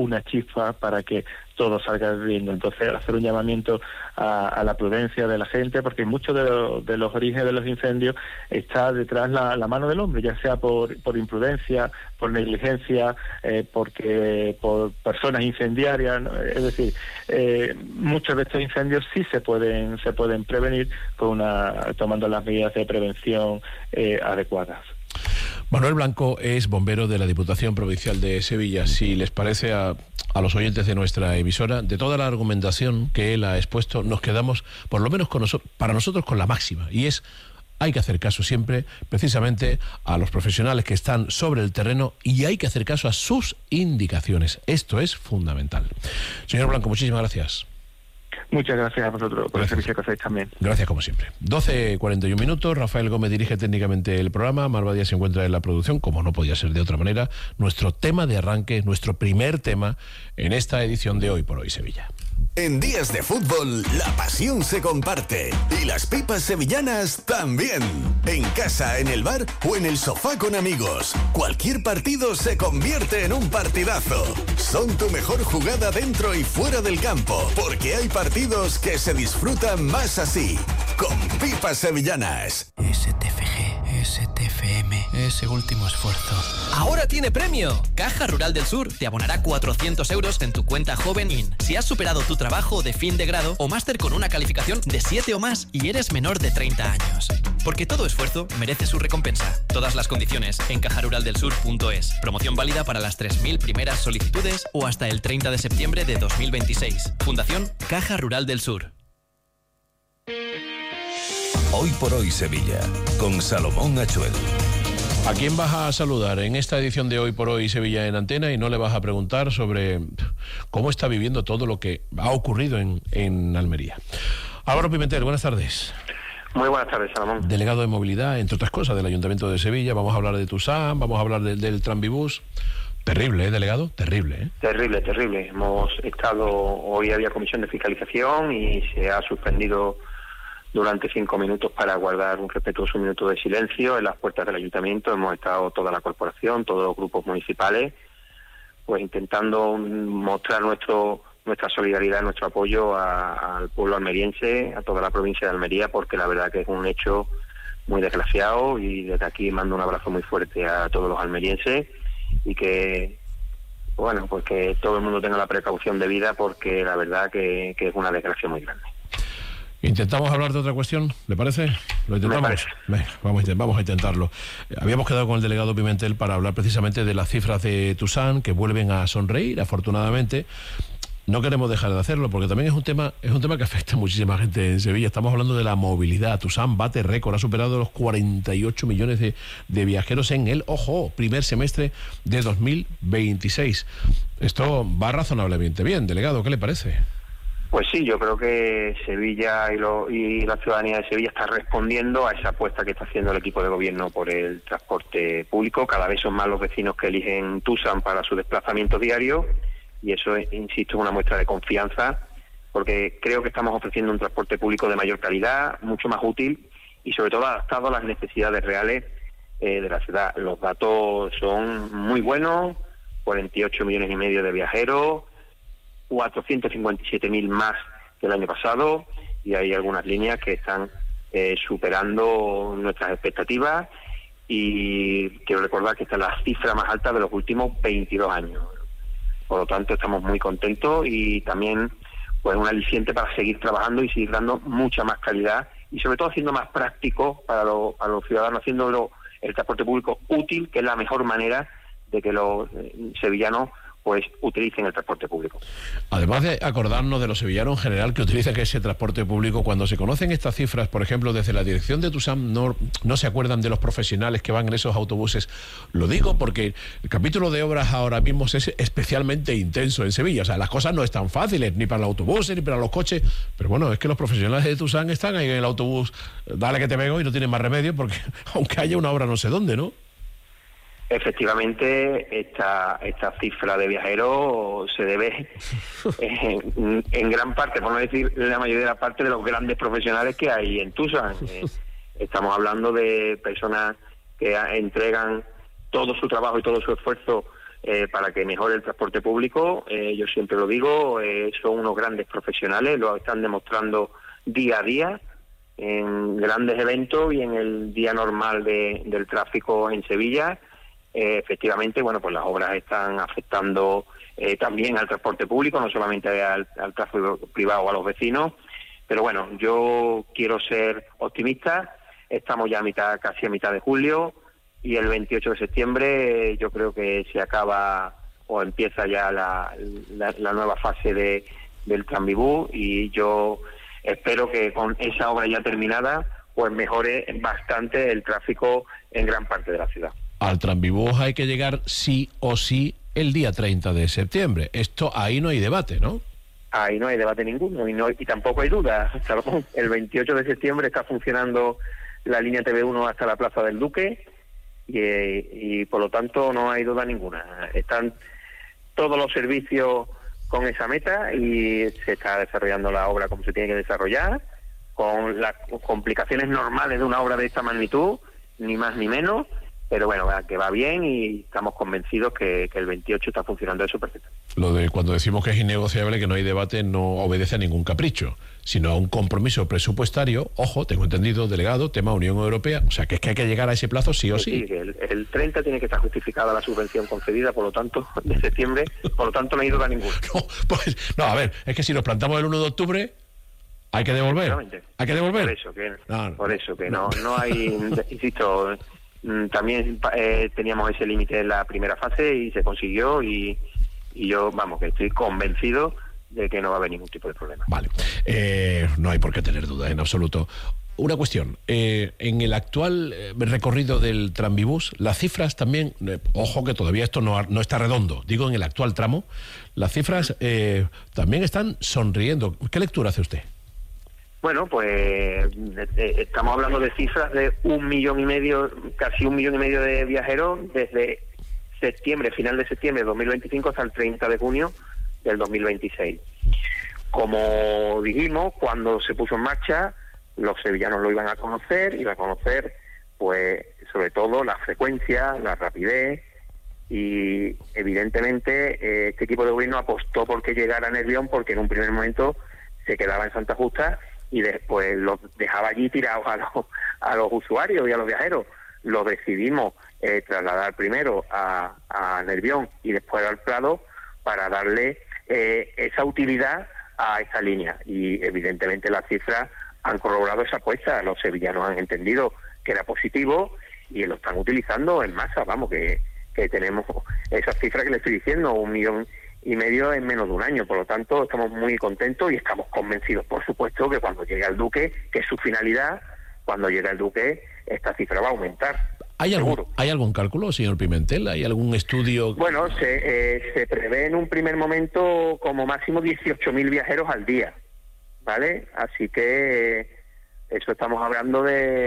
una chispa para que todo salga bien. Entonces, hacer un llamamiento a la prudencia de la gente, porque muchos de los orígenes de los incendios está detrás la mano del hombre, ya sea por imprudencia, por negligencia, por personas incendiarias, ¿no? Es decir, muchos de estos incendios sí se pueden prevenir tomando las medidas de prevención adecuadas. Manuel Blanco es bombero de la Diputación Provincial de Sevilla. Si les parece a los oyentes de nuestra emisora, de toda la argumentación que él ha expuesto, nos quedamos, por lo menos para nosotros, con la máxima, y es: hay que hacer caso siempre, precisamente, a los profesionales que están sobre el terreno, y hay que hacer caso a sus indicaciones. Esto es fundamental. Señor Blanco, muchísimas gracias. Muchas gracias a vosotros por el servicio que hacéis también. Gracias, como siempre. 12:41 minutos. Rafael Gómez dirige técnicamente el programa. Marva Díaz se encuentra en la producción, como no podía ser de otra manera. Nuestro tema de arranque, nuestro primer tema en esta edición de Hoy por Hoy Sevilla. En días de fútbol, la pasión se comparte. Y las pipas sevillanas también. En casa, en el bar o en el sofá con amigos. Cualquier partido se convierte en un partidazo. Son tu mejor jugada dentro y fuera del campo. Porque hay partidos que se disfrutan más así. Con pipas sevillanas. STFG, STFM, ese último esfuerzo. ¡Ahora tiene premio! Caja Rural del Sur te abonará 400 euros en tu cuenta Joven In si has superado tu trabajo de fin de grado o máster con una calificación de 7 o más y eres menor de 30 años. Porque todo esfuerzo merece su recompensa. Todas las condiciones en cajaruraldelsur.es. Promoción válida para las 3.000 primeras solicitudes o hasta el 30 de septiembre de 2026. Fundación Caja Rural del Sur. Hoy por Hoy Sevilla, con Salomón Achuel. ¿A quién vas a saludar en esta edición de Hoy por Hoy Sevilla en Antena y no le vas a preguntar sobre cómo está viviendo todo lo que ha ocurrido en Almería? Álvaro Pimentel, buenas tardes. Muy buenas tardes, Salomón. Delegado de Movilidad, entre otras cosas, del Ayuntamiento de Sevilla. Vamos a hablar de Tusam, vamos a hablar del Tranvibús. Terrible, delegado, terrible. Terrible. Hoy había comisión de fiscalización y se ha suspendido durante 5 minutos para guardar un respetuoso minuto de silencio en las puertas del ayuntamiento. Hemos estado toda la corporación, todos los grupos municipales, pues intentando mostrar nuestra solidaridad, nuestro apoyo al pueblo almeriense, a toda la provincia de Almería, porque la verdad que es un hecho muy desgraciado, y desde aquí mando un abrazo muy fuerte a todos los almerienses, y que, bueno, pues que todo el mundo tenga la precaución debida, porque la verdad que es una desgracia muy grande. ¿Intentamos hablar de otra cuestión? ¿Le parece? ¿Lo intentamos? Venga, vamos a intentarlo. Habíamos quedado con el delegado Pimentel para hablar precisamente de las cifras de Tusam, que vuelven a sonreír, afortunadamente. No queremos dejar de hacerlo, porque también es un tema que afecta a muchísima gente en Sevilla. Estamos hablando de la movilidad. Tusam bate récord, ha superado los 48 millones de viajeros en el, primer semestre de 2026. Esto va razonablemente bien, delegado, ¿qué le parece? Pues sí, yo creo que Sevilla y la ciudadanía de Sevilla está respondiendo a esa apuesta que está haciendo el equipo de gobierno por el transporte público. Cada vez son más los vecinos que eligen Tusam para su desplazamiento diario, y eso, insisto, es una muestra de confianza, porque creo que estamos ofreciendo un transporte público de mayor calidad, mucho más útil y sobre todo adaptado a las necesidades reales de la ciudad. Los datos son muy buenos: 48 millones y medio de viajeros, 457.000 más que el año pasado, y hay algunas líneas que están superando nuestras expectativas, y quiero recordar que esta es la cifra más alta de los últimos 22 años. Por lo tanto, estamos muy contentos, y también pues un aliciente para seguir trabajando y seguir dando mucha más calidad, y sobre todo haciendo más práctico para los ciudadanos, haciéndolo el transporte público útil, que es la mejor manera de que los sevillanos pues utilicen el transporte público. Además de acordarnos de los sevillanos en general que utilizan ese transporte público, cuando se conocen estas cifras, por ejemplo, desde la dirección de Tusam no se acuerdan de los profesionales que van en esos autobuses. Lo digo porque el capítulo de obras ahora mismo es especialmente intenso en Sevilla. O sea, las cosas no están fáciles, ni para los autobuses, ni para los coches, pero bueno, es que los profesionales de Tusam están ahí en el autobús, dale que te vengo, y no tienen más remedio, porque aunque haya una obra no sé dónde, ¿no? Efectivamente, esta cifra de viajeros se debe en gran parte, por no decir la mayoría de la parte, de los grandes profesionales que hay en Tusam. Estamos hablando de personas que entregan todo su trabajo y todo su esfuerzo para que mejore el transporte público. Yo siempre lo digo, son unos grandes profesionales, lo están demostrando día a día en grandes eventos y en el día normal del tráfico en Sevilla. Efectivamente, bueno, pues las obras están afectando también al transporte público, no solamente al tráfico privado o a los vecinos, pero bueno, yo quiero ser optimista. Estamos ya casi a mitad de julio, y el 28 de septiembre yo creo que se acaba o empieza ya la nueva fase del Tranvibús, y yo espero que con esa obra ya terminada pues mejore bastante el tráfico en gran parte de la ciudad. Al Tranvibús hay que llegar sí o sí el día 30 de septiembre. Esto ahí no hay debate, ¿no? Ahí no hay debate ninguno y tampoco hay duda. El 28 de septiembre está funcionando la línea TV1 hasta la Plaza del Duque y por lo tanto no hay duda ninguna. Están todos los servicios con esa meta y se está desarrollando la obra como se tiene que desarrollar, con las complicaciones normales de una obra de esta magnitud, ni más ni menos. Pero bueno, que va bien y estamos convencidos que el 28 está funcionando eso perfecto. Lo de cuando decimos que es innegociable, que no hay debate, no obedece a ningún capricho, sino a un compromiso presupuestario. Ojo, tengo entendido, delegado, tema Unión Europea. O sea, que es que hay que llegar a ese plazo sí o sí. Sí, el 30 tiene que estar justificada la subvención concedida, por lo tanto, de septiembre, por lo tanto no hay duda ninguna. No, a ver, es que si nos plantamos el 1 de octubre... Hay que devolver. Hay que devolver. Por eso que no hay, insisto... También teníamos ese límite en la primera fase y se consiguió y yo, vamos, que estoy convencido de que no va a haber ningún tipo de problema. Vale, no hay por qué tener dudas en absoluto. Una cuestión, en el actual recorrido del Tranvibús, las cifras también, ojo que todavía esto no está redondo, digo en el actual tramo, las cifras también están sonriendo. ¿Qué lectura hace usted? Bueno, pues estamos hablando de cifras de 1,5 millones, casi 1,5 millones de viajeros desde septiembre, final de septiembre de 2025 hasta el 30 de junio del 2026. Como dijimos, cuando se puso en marcha, los sevillanos lo iban a conocer pues sobre todo la frecuencia, la rapidez, y evidentemente este equipo de gobierno apostó porque llegara a Nervión, porque en un primer momento se quedaba en Santa Justa y después los dejaba allí tirados a los usuarios y a los viajeros. Lo decidimos trasladar primero a Nervión y después al Prado para darle esa utilidad a esta línea. Y evidentemente las cifras han corroborado esa apuesta. Los sevillanos han entendido que era positivo y lo están utilizando en masa. Vamos, que tenemos esas cifras que le estoy diciendo, 1,5 millones en menos de un año. Por lo tanto, estamos muy contentos y estamos convencidos, por supuesto, que cuando llegue el Duque, que es su finalidad, cuando llegue el Duque, esta cifra va a aumentar. ¿Hay algún cálculo, señor Pimentel? ¿Hay algún estudio? Bueno, se prevé en un primer momento como máximo 18.000 viajeros al día, ¿vale? Así que eso estamos hablando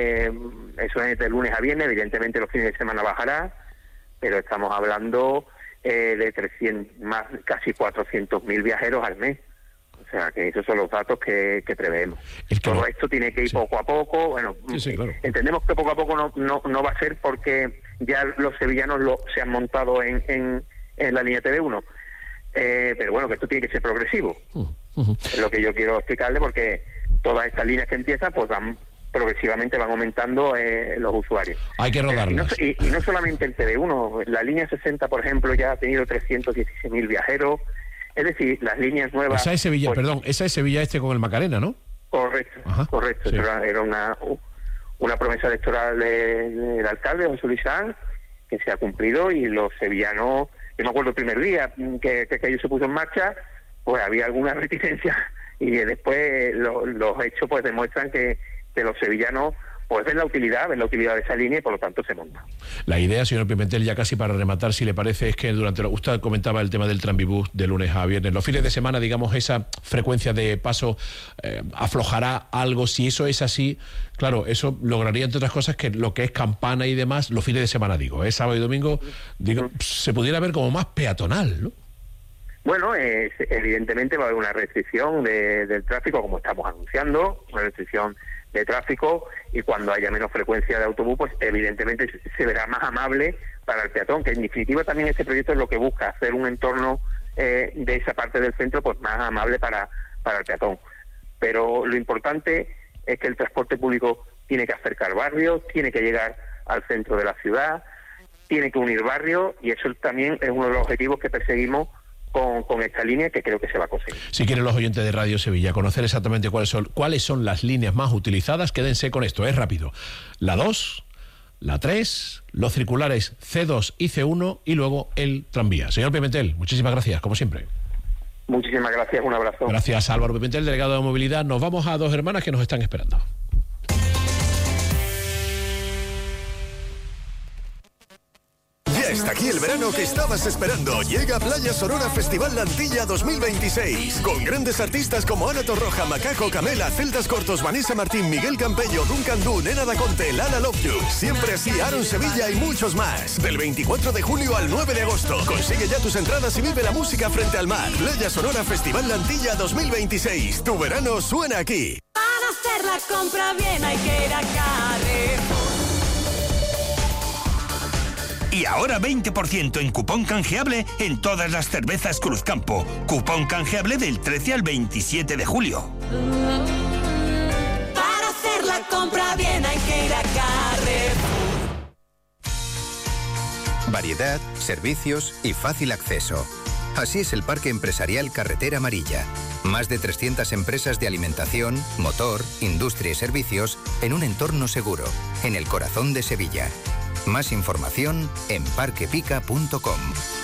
eso es de lunes a viernes. Evidentemente los fines de semana bajará, pero estamos hablando de 300, más casi 400.000 viajeros al mes. O sea, que esos son los datos que preveemos. Todo esto tiene que ir poco a poco. Bueno, claro. Entendemos que poco a poco no va a ser, porque ya los sevillanos se han montado en la línea TV1. Pero bueno, que esto tiene que ser progresivo. Es lo que yo quiero explicarle, porque todas estas líneas que empiezan, pues progresivamente van aumentando los usuarios. Hay que rodarlas. Y no solamente el TV1, la línea 60, por ejemplo, ya ha tenido 316.000 viajeros. Es decir, las líneas nuevas... Esa es Sevilla, esa es Sevilla Este con el Macarena, ¿no? Correcto, Ajá, correcto. Sí. Era una promesa electoral del alcalde, José Luis Sanz, que se ha cumplido, y los sevillanos... Yo me acuerdo el primer día que aquello se puso en marcha, pues había alguna reticencia, y después los hechos pues demuestran que los sevillanos pues ven la utilidad de esa línea y por lo tanto se monta. La idea, señor Pimentel, ya casi para rematar, si le parece, es que usted comentaba el tema del Tranvibús de lunes a viernes. Los fines de semana, digamos, esa frecuencia de paso aflojará algo. Si eso es así, claro, eso lograría, entre otras cosas, que lo que es Campana y demás, los fines de semana, sábado y domingo, se pudiera ver como más peatonal, ¿no? Bueno, evidentemente va a haber una restricción del tráfico, como estamos anunciando, una restricción de tráfico, y cuando haya menos frecuencia de autobús, pues evidentemente se verá más amable para el peatón, que en definitiva también este proyecto es lo que busca, hacer un entorno de esa parte del centro pues más amable para el peatón. Pero lo importante es que el transporte público tiene que acercar barrios, tiene que llegar al centro de la ciudad, tiene que unir barrios, y eso también es uno de los objetivos que perseguimos con esta línea, que creo que se va a conseguir. Si quieren los oyentes de Radio Sevilla conocer exactamente cuáles son las líneas más utilizadas, quédense con esto, es rápido. La 2, la 3, los circulares C2 y C1 y luego el tranvía. Señor Pimentel, muchísimas gracias, como siempre. Muchísimas gracias, un abrazo. Gracias, Álvaro Pimentel, delegado de Movilidad. Nos vamos a Dos Hermanas que nos están esperando. Está aquí el verano que estabas esperando. Llega Playa Sonora Festival Lantilla 2026. Con grandes artistas como Ana Torroja, Macaco, Camela, Celtas Cortos, Vanessa Martín, Miguel Campello, Duncan Du, Nena Da Conte, Lala Love You. Siempre así, Aaron Sevilla y muchos más. Del 24 de julio al 9 de agosto. Consigue ya tus entradas y vive la música frente al mar. Playa Sonora Festival Lantilla 2026. Tu verano suena aquí. Para hacer la compra bien hay que ir a Carrefour. Y ahora 20% en cupón canjeable en todas las cervezas Cruzcampo. Cupón canjeable del 13 al 27 de julio. Para hacer la compra bien hay que ir a Carrefour. Variedad, servicios y fácil acceso. Así es el Parque Empresarial Carretera Amarilla. Más de 300 empresas de alimentación, motor, industria y servicios en un entorno seguro, en el corazón de Sevilla. Más información en parquepica.com.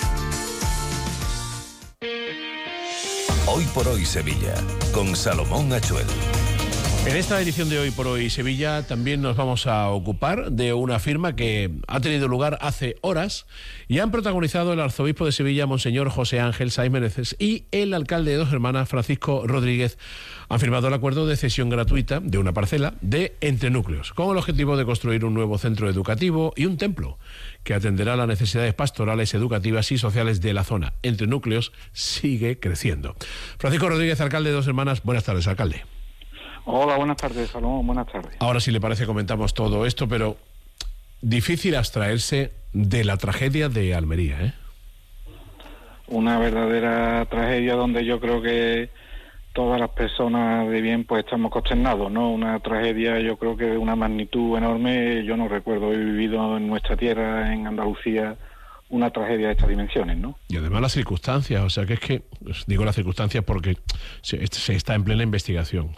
Hoy por hoy Sevilla, con Salomón Achuel. En esta edición de Hoy por Hoy Sevilla también nos vamos a ocupar de una firma que ha tenido lugar hace horas y han protagonizado el arzobispo de Sevilla, Monseñor José Ángel Saiz Meneses, y el alcalde de Dos Hermanas, Francisco Rodríguez. Han firmado el acuerdo de cesión gratuita de una parcela de Entrenúcleos, con el objetivo de construir un nuevo centro educativo y un templo que atenderá las necesidades pastorales, educativas y sociales de la zona. Entrenúcleos sigue creciendo. Francisco Rodríguez, alcalde de Dos Hermanas, buenas tardes, alcalde. Hola, buenas tardes, Salomón, buenas tardes. Ahora, si le parece, comentamos todo esto, pero difícil abstraerse de la tragedia de Almería, ¿eh? Una verdadera tragedia donde yo creo que todas las personas de bien pues estamos consternados, ¿no? Una tragedia yo creo que de una magnitud enorme. Yo no recuerdo haber vivido en nuestra tierra, en Andalucía, una tragedia de estas dimensiones, ¿no? Y además las circunstancias, o sea que es que, digo las circunstancias porque se está en plena investigación,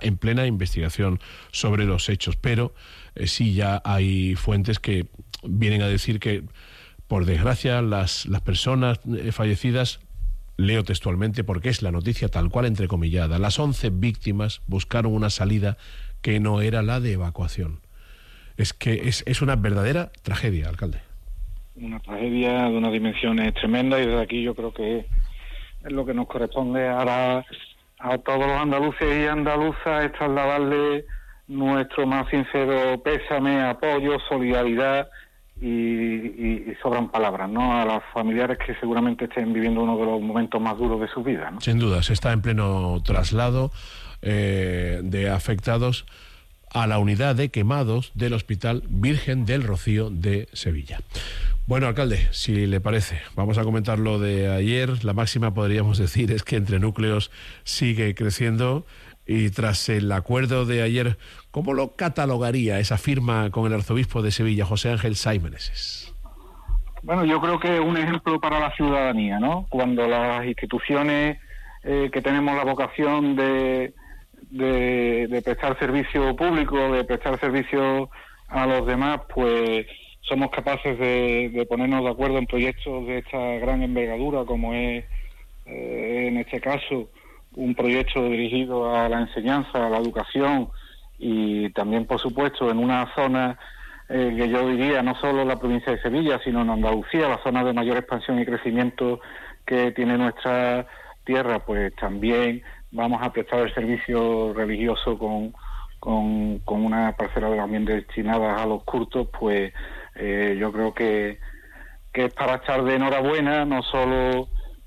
sobre los hechos, pero sí ya hay fuentes que vienen a decir que, por desgracia, las personas fallecidas, leo textualmente porque es la noticia tal cual entrecomillada, las 11 víctimas buscaron una salida que no era la de evacuación. Es que es una verdadera tragedia, alcalde. Una tragedia de unas dimensiones tremendas, y desde aquí yo creo que es lo que nos corresponde ahora a todos los andaluces y andaluzas, es trasladarle nuestro más sincero pésame, apoyo, solidaridad y sobran palabras, ¿no? A los familiares que seguramente estén viviendo uno de los momentos más duros de su vida, ¿no? Sin duda, se está en pleno traslado de afectados a la unidad de quemados del Hospital Virgen del Rocío de Sevilla. Bueno, alcalde, si le parece, vamos a comentar lo de ayer. La máxima, podríamos decir, es que Entrenúcleos sigue creciendo, y tras el acuerdo de ayer, ¿cómo lo catalogaría esa firma con el arzobispo de Sevilla, José Ángel Saiz Meneses? Bueno, yo creo que es un ejemplo para la ciudadanía, ¿no? Cuando las instituciones que tenemos la vocación de prestar servicio público, de prestar servicio a los demás, pues somos capaces de ponernos de acuerdo en proyectos de esta gran envergadura, como es en este caso un proyecto dirigido a la enseñanza, a la educación, y también, por supuesto, en una zona que yo diría no solo en la provincia de Sevilla, sino en Andalucía, la zona de mayor expansión y crecimiento que tiene nuestra tierra, pues también vamos a prestar el servicio religioso con una parcela también destinada a los cultos. Pues yo creo que es para estar de enhorabuena, no solo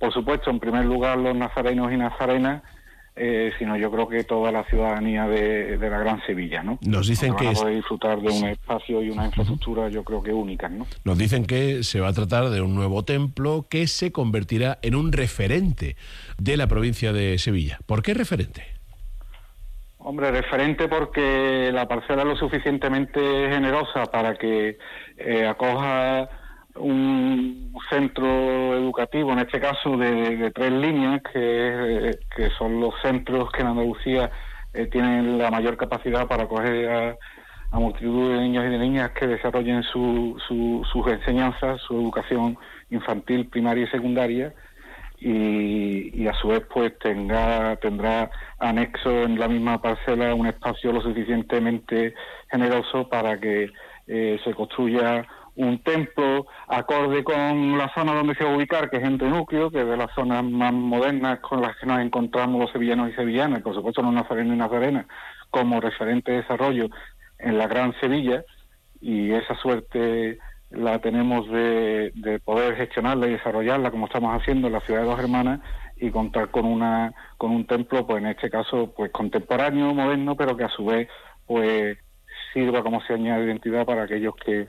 por supuesto, en primer lugar los nazarenos y nazarenas, sino yo creo que toda la ciudadanía de la Gran Sevilla, ¿no? Nos dicen que van a poder disfrutar de un espacio y una infraestructura, yo creo que únicas, ¿no? Nos dicen que se va a tratar de un nuevo templo que se convertirá en un referente de la provincia de Sevilla. ¿Por qué referente? Hombre, referente porque la parcela es lo suficientemente generosa para que acoja un centro educativo, en este caso de 3 líneas, que son los centros que en Andalucía tienen la mayor capacidad para acoger a multitud de niños y de niñas que desarrollen sus enseñanzas, su educación infantil, primaria y secundaria, y a su vez pues tendrá anexo en la misma parcela un espacio lo suficientemente generoso para que se construya un templo acorde con la zona donde se va a ubicar, que es entre núcleo, que es de las zonas más modernas con las que nos encontramos los sevillanos y sevillanas, y por supuesto los nazarenos y nazarenas, como referente de desarrollo en la Gran Sevilla, y esa suerte la tenemos de poder gestionarla y desarrollarla como estamos haciendo en la ciudad de Dos Hermanas, y contar con un templo, pues en este caso pues contemporáneo, moderno, pero que a su vez pues sirva como señal de identidad para aquellos que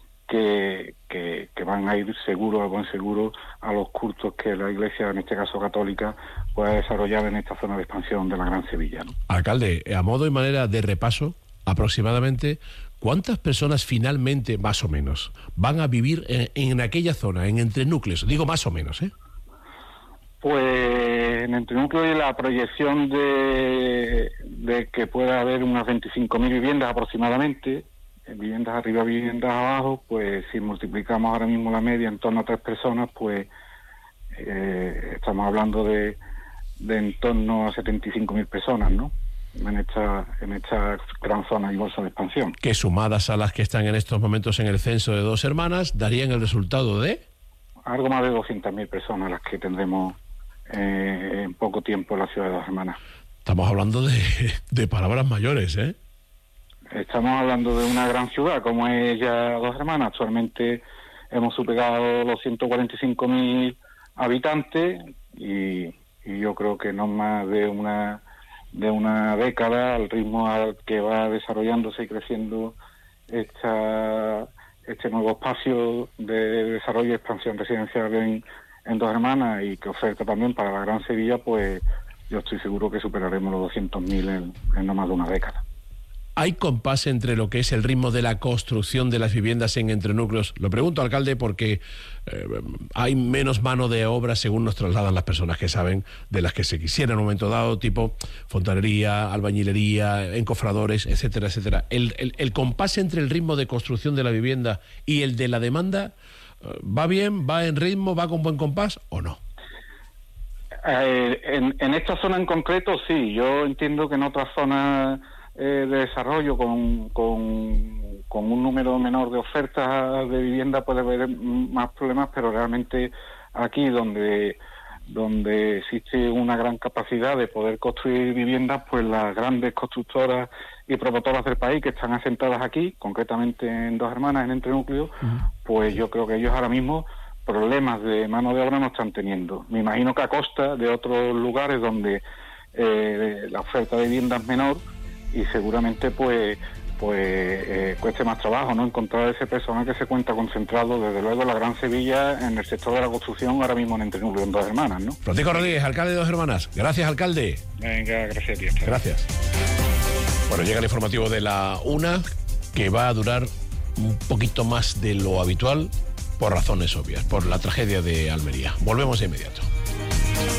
van a ir seguros, a buen seguro, a los cultos que la Iglesia, en este caso católica, pueda desarrollar en esta zona de expansión de la Gran Sevilla, ¿no? Alcalde, a modo y manera de repaso, aproximadamente, ¿cuántas personas finalmente, más o menos, van a vivir en aquella zona, en entre núcleos? Digo más o menos, ¿eh? Pues en entre núcleos y la proyección de que pueda haber unas 25.000 viviendas aproximadamente, viviendas arriba, viviendas abajo, pues si multiplicamos ahora mismo la media en torno a 3 personas, pues estamos hablando de en torno a 75.000 personas, ¿no? En esta gran zona y bolsa de expansión. Que sumadas a las que están en estos momentos en el censo de Dos Hermanas, darían el resultado de... Algo más de 200.000 personas las que tendremos en poco tiempo en la ciudad de Dos Hermanas. Estamos hablando de palabras mayores, ¿eh? Estamos hablando de una gran ciudad como es ya Dos Hermanas. Actualmente hemos superado los 145.000 habitantes y yo creo que no más de una década, al ritmo al que va desarrollándose y creciendo este nuevo espacio de desarrollo y expansión residencial en Dos Hermanas, y que oferta también para la Gran Sevilla, pues yo estoy seguro que superaremos los 200.000 en no más de una década. ¿Hay compás entre lo que es el ritmo de la construcción de las viviendas en entrenúcleos? Lo pregunto, alcalde, porque hay menos mano de obra, según nos trasladan las personas que saben, de las que se quisiera en un momento dado, tipo fontanería, albañilería, encofradores, etcétera, etcétera. ¿El compás entre el ritmo de construcción de la vivienda y el de la demanda va bien, va en ritmo, va con buen compás o no? En esta zona en concreto sí. Yo entiendo que en otras zonas de desarrollo con un número menor de ofertas de vivienda puede haber más problemas, pero realmente aquí donde existe una gran capacidad de poder construir viviendas, pues las grandes constructoras y promotoras del país que están asentadas aquí, concretamente en Dos Hermanas, en entrenúcleos, pues yo creo que ellos ahora mismo problemas de mano de obra no están teniendo. Me imagino que a costa de otros lugares donde la oferta de vivienda es menor, y seguramente pues cueste más trabajo, ¿no?, encontrar ese personal que se cuenta concentrado, desde luego, en la Gran Sevilla, en el sector de la construcción, ahora mismo en entrenúcleo, en Dos Hermanas, ¿no? Francisco Rodríguez, alcalde de Dos Hermanas. Gracias, alcalde. Venga, gracias a ti. Gracias. Bueno, llega el informativo de la 1, que va a durar un poquito más de lo habitual, por razones obvias, por la tragedia de Almería. Volvemos de inmediato.